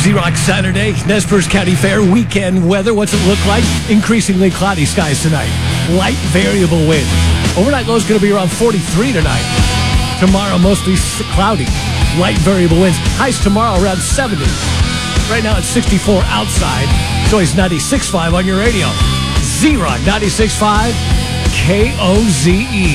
Xerox Saturday, Nez Perce County Fair, weekend weather. What's it look like? Increasingly cloudy skies tonight. Light variable winds. Overnight low is going to be around 43 tonight. Tomorrow, mostly cloudy. Light variable winds. Highs tomorrow around 70. Right now it's 64 outside. Joyce 96.5 on your radio. Xerox 96.5 KOZE.